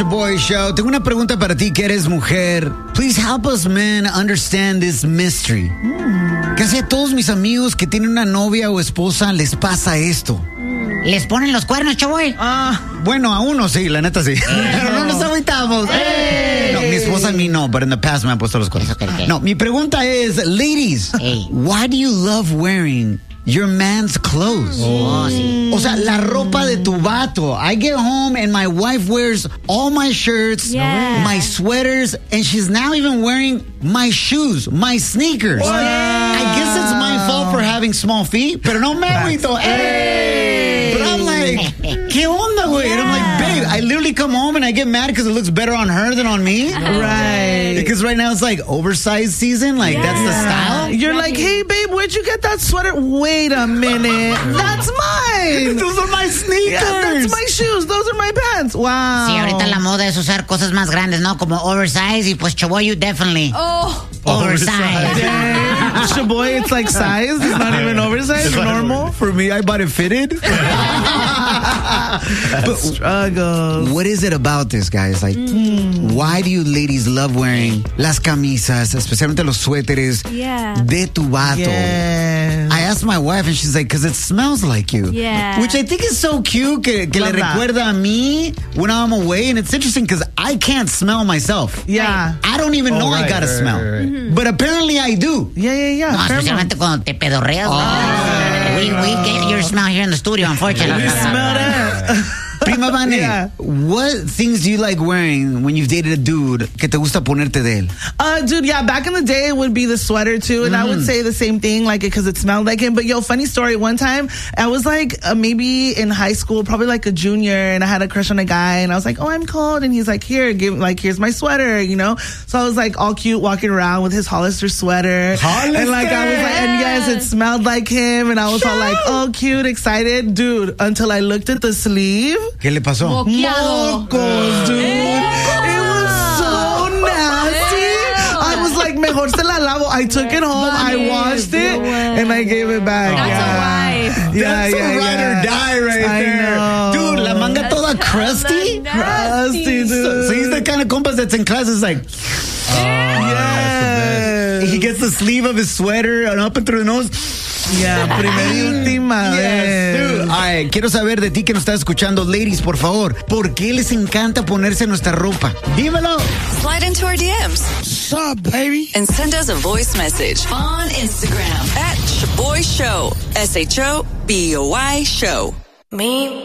Shaboy Show. Tengo una pregunta para ti que eres mujer. Please help us men understand this mystery. Casi a todos mis amigos que tienen una novia o esposa les pasa esto. ¿Les ponen los cuernos, Shaboy? Bueno, a uno sí, la neta sí. Pero no nos agüitamos. No, mi esposa a mí no, but in the past me han puesto los cuernos. No, mi pregunta es, ladies, why do you love wearing your man's clothes? Sí. O sea, la ropa de tu vato. I get home and my wife wears all my shirts, my sweaters, and she's now even wearing my shoes, my sneakers. I guess it's my fault for having small feet, pero no me agüito. But I'm like, ¿qué onda, güey? And I'm like, babe, I literally come home and I get mad because it looks better on her than on me. Right. Because right now it's like oversized season. Like, that's the style. You're like, hey, babe, where'd you get that sweater? Wait a minute. That's mine. Those are my sneakers. Yeah, that's my shoes. Those are my pants. Wow. Sí, ahorita la moda es usar cosas más grandes, ¿no? Como oversize y pues Shaboy, you definitely. Oversize. Shaboy, it's like size. It's not even oversized. It's normal. For me, I bought it fitted. But Struggles. what is it about this, guys? Like, why do you ladies love wearing las camisas, especialmente los suéteres de tu vato? Yes. I asked my wife and she's like, because it smells like you. Yeah. Which I think is so cute que le Love that. recuerda a mí when I'm away. And it's interesting because I can't smell myself. Yeah. I don't even know I gotta smell. But apparently I do. Yeah. No, Pheromone. especialmente cuando te pedorreas. We get your smell here in the studio, unfortunately. Smell that. Prima Vane, Yeah. what things do you like wearing when you've dated a dude que te gusta ponerte de él? Dude, yeah, back in the day, it would be the sweater too. And I would say the same thing, like, because it smelled like him. But yo, funny story. One time, I was like, maybe in high school, probably like a junior, and I had a crush on a guy, and I was like, oh, I'm cold. And he's like, here's my sweater, you know? So I was like all cute walking around with his Hollister sweater. And like, I was like, and yes, it smelled like him. And I was all like, oh, cute, excited. Dude, until I looked at the sleeve. ¿Qué le pasó? Mocos, dude. It was so nasty. I was like, mejor se la lavo. I took it home, I washed it, and I gave it back. That's a wife. That's a ride or die right I there. know. Dude, la manga toda crusty? Crusty, dude. So he's the kind of compas that's in class is like, Yes. he gets the sleeve of his sweater and up and through the nose. Yeah, primera y última Yes, vez. dude. Ay, quiero saber de ti que nos estás escuchando, ladies, por favor. ¿Por qué les encanta ponerse nuestra ropa? Dímelo. Slide into our DMs. What's up, baby? And send us a voice message on Instagram at Shaboy Show. SHOBOY Show. Me